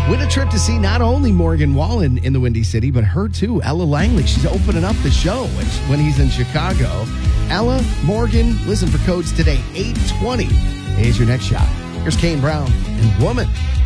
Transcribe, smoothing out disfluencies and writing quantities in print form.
Win a trip to see not only Morgan Wallen in the Windy City, but her too, Ella Langley. She's opening up the show when he's in Chicago. Ella, Morgan, listen for codes today, 8:20. Here's your next shot. Here's Kane Brown and Woman.